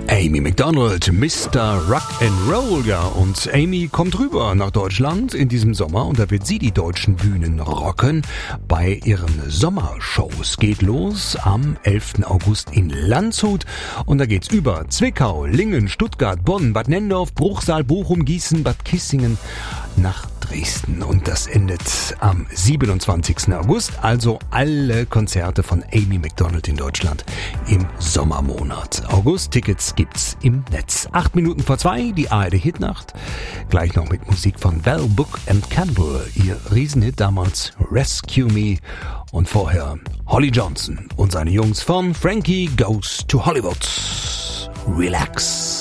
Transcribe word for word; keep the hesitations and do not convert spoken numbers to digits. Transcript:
Amy Macdonald, Mister Rock'n'Roll, ja, und Amy kommt rüber nach Deutschland in diesem Sommer und da wird sie die deutschen Bühnen rocken bei ihren Sommershows. Geht los am elften August in Landshut und da geht's über Zwickau, Lingen, Stuttgart, Bonn, Bad Nennendorf, Bruchsal, Bochum, Gießen, Bad Kissingen nach Dresden und das endet am siebenundzwanzigsten August, also alle Konzerte von Amy Macdonald in Deutschland im Sommermonat. August-Tickets gibt's im Netz. Acht Minuten vor zwei, die A R D-Hitnacht. Gleich noch mit Musik von Bell, Book and Candle. Ihr Riesenhit damals, Rescue Me. Und vorher Holly Johnson und seine Jungs von Frankie Goes to Hollywood. Relax.